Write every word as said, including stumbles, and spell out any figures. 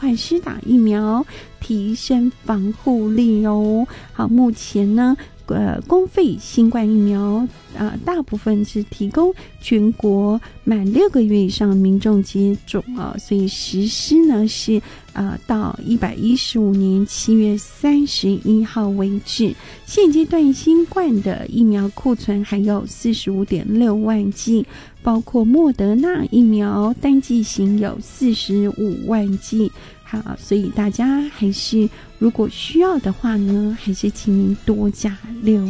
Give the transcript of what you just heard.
快施打疫苗，提升防护力哦。好，目前呢呃，公费新冠疫苗呃，大部分是提供全国满六个月以上的民众接种啊，所以实施呢是呃到一百一十五年七月三十一号为止。现阶段新冠的疫苗库存还有四十五点六万剂，包括莫德纳疫苗单剂型有四十五万剂。好，所以大家还是如果需要的话呢，还是请您多加留